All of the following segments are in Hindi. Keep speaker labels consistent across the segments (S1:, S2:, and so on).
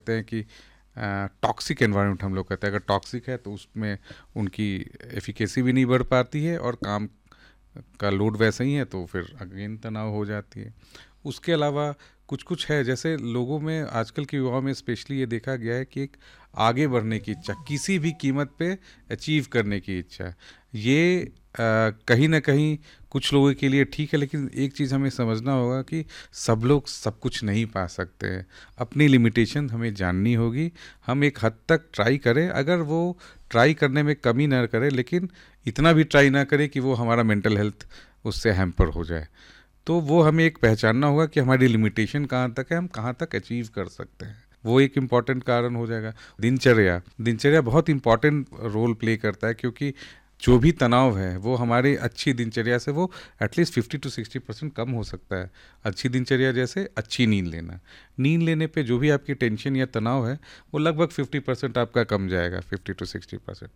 S1: कहते हैं कि टॉक्सिक एनवायरनमेंट हम लोग कहते हैं, अगर टॉक्सिक है तो उसमें उनकी एफिकेसी भी नहीं बढ़ पाती है और काम का लोड वैसा ही है तो फिर अगेन तनाव हो जाती है। उसके अलावा कुछ कुछ है, जैसे लोगों में आजकल के युवाओं में स्पेशली ये देखा गया है कि एक आगे बढ़ने की इच्छा, किसी भी कीमत पे अचीव करने की इच्छा, ये कहीं ना कहीं कुछ लोगों के लिए ठीक है, लेकिन एक चीज़ हमें समझना होगा कि सब लोग सब कुछ नहीं पा सकते हैं। अपनी लिमिटेशन हमें जाननी होगी। हम एक हद तक ट्राई करें, अगर वो ट्राई करने में कमी ना करे, लेकिन इतना भी ट्राई ना करे कि वो हमारा मेंटल हेल्थ उससे हैम्पर हो जाए। तो वो हमें एक पहचानना होगा कि हमारी लिमिटेशन कहाँ तक है, हम कहाँ तक अचीव कर सकते हैं। वो एक इम्पॉर्टेंट कारण हो जाएगा। दिनचर्या दिनचर्या बहुत इम्पॉर्टेंट रोल प्ले करता है, क्योंकि जो भी तनाव है वो हमारी अच्छी दिनचर्या से वो एटलीस्ट 50 to 60% कम हो सकता है। अच्छी दिनचर्या जैसे अच्छी नींद लेना, नींद लेने पे जो भी आपकी टेंशन या तनाव है वो लगभग 50% आपका कम जाएगा, 50 to 60%।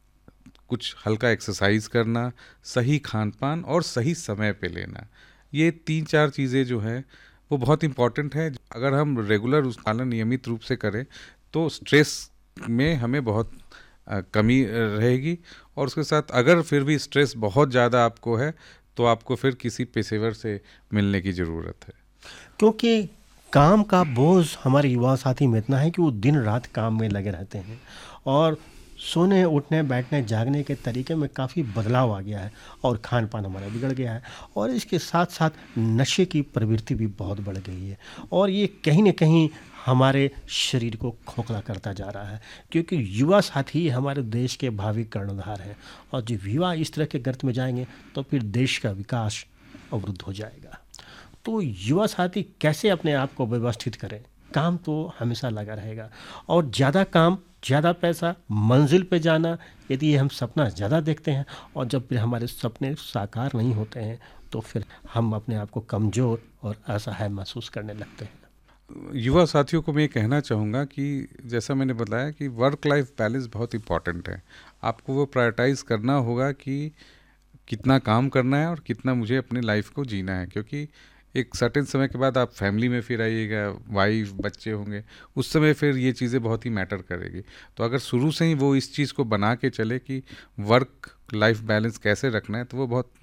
S1: कुछ हल्का एक्सरसाइज करना, सही खान पान और सही समय पे लेना, ये 3-4 चीज़ें जो हैं वो बहुत इम्पॉर्टेंट है। अगर हम रेगुलर उस पालन नियमित रूप से करें तो स्ट्रेस में हमें बहुत कमी रहेगी। और उसके साथ अगर फिर भी स्ट्रेस बहुत ज़्यादा आपको है तो आपको फिर किसी पेशेवर से मिलने की ज़रूरत है।
S2: क्योंकि काम का बोझ हमारे युवा साथी में इतना है कि वो दिन रात काम में लगे रहते हैं और सोने उठने बैठने जागने के तरीके में काफ़ी बदलाव आ गया है और खान पान हमारा बिगड़ गया है और इसके साथ साथ नशे की प्रवृत्ति भी बहुत बढ़ गई है और ये कहीं न कहीं हमारे शरीर को खोखला करता जा रहा है क्योंकि युवा साथी हमारे देश के भावी कर्णधार हैं और जब युवा इस तरह के गर्त में जाएंगे तो फिर देश का विकास अवरुद्ध हो जाएगा। तो युवा साथी कैसे अपने आप को व्यवस्थित करें? काम तो हमेशा लगा रहेगा और ज़्यादा काम ज़्यादा पैसा मंजिल पे जाना, यदि हम सपना ज़्यादा देखते हैं और जब फिर हमारे सपने साकार नहीं होते हैं तो फिर हम अपने आप को कमज़ोर और असहाय महसूस करने लगते हैं।
S1: युवा साथियों को मैं ये कहना चाहूँगा कि जैसा मैंने बताया कि वर्क लाइफ बैलेंस बहुत इम्पॉर्टेंट है। आपको वो प्रायोरिटाइज करना होगा कि कितना काम करना है और कितना मुझे अपनी लाइफ को जीना है, क्योंकि एक सर्टेन समय के बाद आप फैमिली में फिर आइएगा, वाइफ बच्चे होंगे, उस समय फिर ये चीज़ें बहुत ही मैटर करेगी। तो अगर शुरू से ही वो इस चीज़ को बना के चले कि वर्क लाइफ बैलेंस कैसे रखना है, तो वो बहुत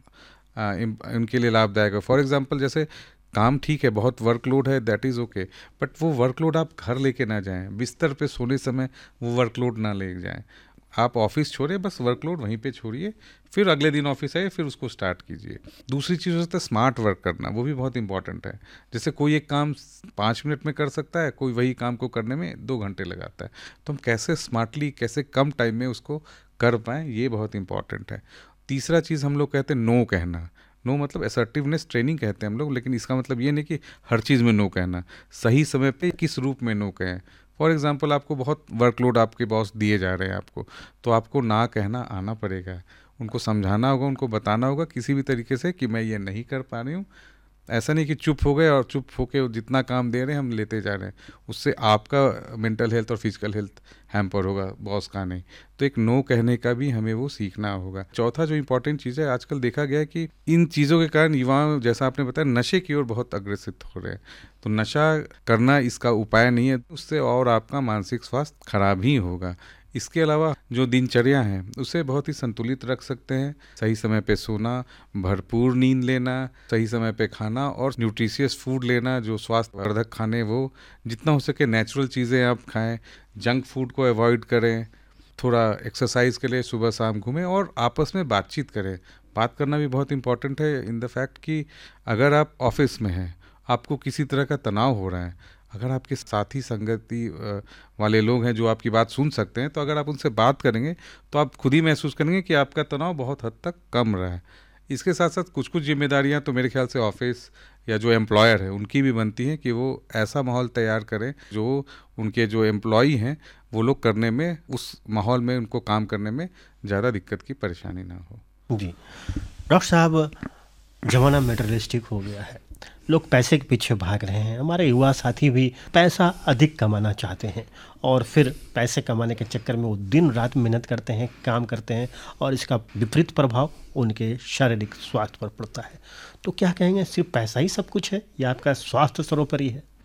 S1: उनके लिए लाभदायक है। फॉर एग्जांपल, जैसे काम ठीक है, बहुत वर्कलोड है, दैट इज़ ओके, बट वो वर्कलोड आप घर लेके ना जाएं, बिस्तर पे सोने समय वो वर्कलोड ना ले जाएं। आप ऑफिस छोड़े, बस वर्कलोड वहीं पे छोड़िए, फिर अगले दिन ऑफिस आइए, फिर उसको स्टार्ट कीजिए। दूसरी चीज़ होता है स्मार्ट वर्क करना, वो भी बहुत इंपॉर्टेंट है। जैसे कोई एक काम 5 मिनट में कर सकता है, कोई वही काम को करने में 2 घंटे लगाता है। तो हम कैसे स्मार्टली, कैसे कम टाइम में उसको कर पाएँ, ये बहुत इंपॉर्टेंट है। तीसरा चीज़ हम लोग कहते हैं नो कहना। नो मतलब असर्टिवनेस ट्रेनिंग कहते हैं हम लोग, लेकिन इसका मतलब ये नहीं कि हर चीज़ में नो कहना। सही समय पे किस रूप में नो कहें। फॉर एग्जांपल, आपको बहुत वर्कलोड आपके बॉस दिए जा रहे हैं आपको, तो आपको ना कहना आना पड़ेगा। उनको समझाना होगा, उनको बताना होगा किसी भी तरीके से कि मैं ये नहीं कर पा रही हूँ। ऐसा नहीं कि चुप हो गए और चुप होके जितना काम दे रहे हैं हम लेते जा रहे हैं, उससे आपका मेंटल हेल्थ और फिजिकल हेल्थ हैम्पर होगा, बॉस का नहीं। तो एक नो कहने का भी हमें वो सीखना होगा। चौथा जो इंपॉर्टेंट चीज़ है, आजकल देखा गया है कि इन चीज़ों के कारण युवा, जैसा आपने बताया, नशे की ओर बहुत अग्रसित हो रहे हैं। तो नशा करना इसका उपाय नहीं है, उससे और आपका मानसिक स्वास्थ्य खराब ही होगा। इसके अलावा जो दिनचर्या है उसे बहुत ही संतुलित रख सकते हैं। सही समय पे सोना, भरपूर नींद लेना, सही समय पे खाना और न्यूट्रिशियस फूड लेना, जो स्वास्थ्यवर्धक खाने, वो जितना हो सके नेचुरल चीज़ें आप खाएं, जंक फूड को अवॉइड करें, थोड़ा एक्सरसाइज के लिए सुबह शाम घूमें और आपस में बातचीत करें। बात करना भी बहुत इंपॉर्टेंट है इन द फैक्ट कि अगर आप ऑफिस में हैं, आपको किसी तरह का तनाव हो रहा है, अगर आपके साथी संगति वाले लोग हैं जो आपकी बात सुन सकते हैं, तो अगर आप उनसे बात करेंगे तो आप खुद ही महसूस करेंगे कि आपका तनाव बहुत हद तक कम रहा है। इसके साथ साथ कुछ कुछ जिम्मेदारियां तो मेरे ख्याल से ऑफिस या जो एम्प्लॉयर है उनकी भी बनती हैं कि वो ऐसा माहौल तैयार करें जो उनके जो एम्प्लॉई हैं वो लोग करने में, उस माहौल में उनको काम करने में ज़्यादा दिक्कत की परेशानी ना हो।
S2: जी डॉक्टर साहब, ज़माना मटेरियलिस्टिक हो गया है, लोग पैसे के पीछे भाग रहे हैं। हमारे युवा साथी भी पैसा अधिक कमाना चाहते हैं और फिर पैसे कमाने के चक्कर में वो दिन रात मेहनत करते हैं, काम करते हैं और इसका विपरीत प्रभाव उनके शारीरिक स्वास्थ्य पर पड़ता है। तो क्या कहेंगे, सिर्फ पैसा ही सब कुछ है या आपका स्वास्थ्य सर्वोपरि है?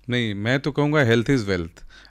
S1: नहीं, मैं तो कहूँगा हेल्थ इज़ वेल्थ।